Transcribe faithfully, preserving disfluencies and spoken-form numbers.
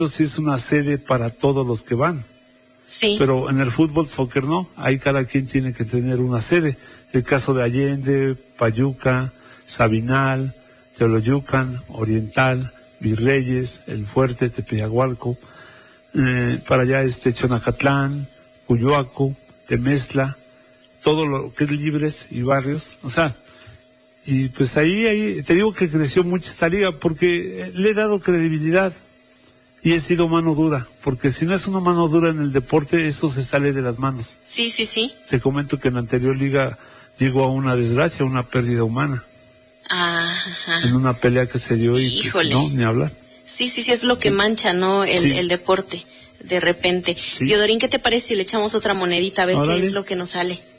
sí es una sede para todos los que van. Sí. Pero en el fútbol, soccer no, ahí cada quien tiene que tener una sede. El caso de Allende, Payuca, Sabinal, Teoloyucan, Oriental, Virreyes, El Fuerte, Tepeyagualco, eh, para allá este Chonacatlán, Cuyoaco, Temeztla, todo lo que es Libres y Barrios, o sea, y pues ahí, ahí te digo que creció mucho esta liga porque le he dado credibilidad. Y he sido mano dura, porque si no es una mano dura en el deporte, eso se sale de las manos. Sí, sí, sí. Te comento que en la anterior liga llegó a una desgracia, una pérdida humana. Ajá. En una pelea que se dio y pues, no, ni hablar. Sí, sí, sí, es lo que sí. mancha, ¿no? El, sí. el deporte, de repente. Sí. Diodorín, ¿qué te parece si le echamos otra monedita a ver Órale. qué es lo que nos sale?